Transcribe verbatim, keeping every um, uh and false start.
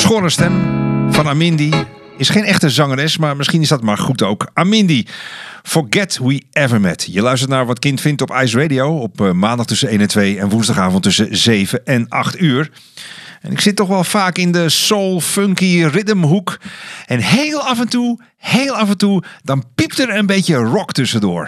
schorre stem van Amindi is geen echte zangeres, maar misschien is dat maar goed ook. Amindi, Forget We Ever Met. Je luistert naar Wat Kind Vindt op Ice Radio op uh, maandag tussen één en twee en woensdagavond tussen zeven en acht uur. En ik zit toch wel vaak in de soul, funky, rhythmhoek. En heel af en toe, heel af en toe, dan piept er een beetje rock tussendoor.